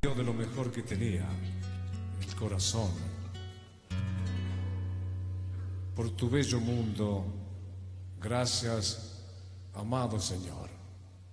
de lo mejor que tenía, el corazón. Por tu bello mundo, gracias, amado Señor.